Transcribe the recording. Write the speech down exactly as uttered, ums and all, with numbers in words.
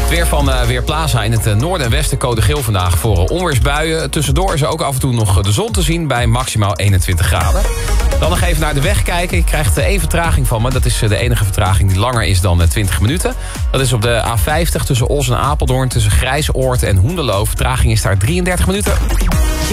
Weer van uh, Weerplaza in het uh, noorden en westen code geel vandaag voor uh, onweersbuien. Tussendoor is er ook af en toe nog uh, de zon te zien bij maximaal eenentwintig graden. Dan nog even naar de weg kijken. Je krijgt uh, één vertraging van me. Dat is uh, de enige vertraging die langer is dan uh, twintig minuten. Dat is op de A vijftig tussen Os en Apeldoorn, tussen Grijsoord en Hoenderloo. Vertraging is daar drieëndertig minuten.